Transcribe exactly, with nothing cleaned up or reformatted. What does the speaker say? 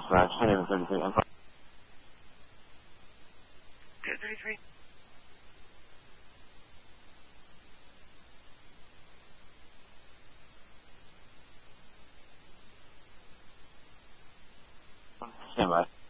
dispatch, ten eight thirty-three. I'm fine. ten thirty-three. Stand by.